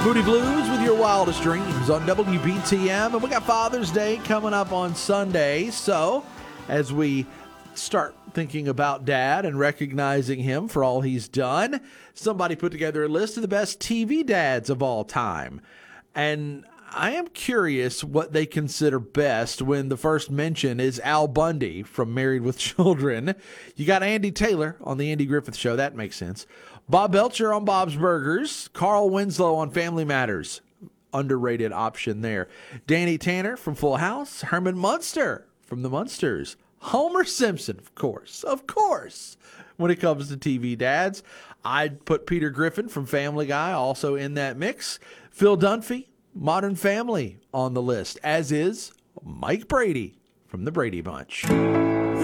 Moody Blues with your wildest dreams on WBTM. And we got Father's Day coming up on Sunday. So as we start thinking about Dad and recognizing him for all he's done, somebody put together a list of the best TV dads of all time. And I am curious what they consider best when the first mention is Al Bundy from Married with Children. You got Andy Taylor on The Andy Griffith Show. That makes sense. Bob Belcher on Bob's Burgers. Carl Winslow on Family Matters. Underrated option there. Danny Tanner from Full House. Herman Munster from The Munsters. Homer Simpson, of course. When it comes to TV dads, I'd put Peter Griffin from Family Guy also in that mix. Phil Dunphy, Modern Family on the list, as is Mike Brady from The Brady Bunch.